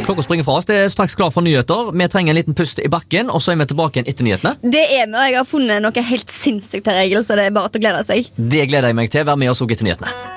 Klokka springer fra oss, det straks klar for nyheter. Vi trenger en liten pust i bakken, og så vi tilbake igjen etter nyhetene. Det vi, og jeg har funnet noe helt sinnssykt her, Egil, så det bare til å glede seg. Det gleder jeg meg til. Vær med oss også etter nyhetene.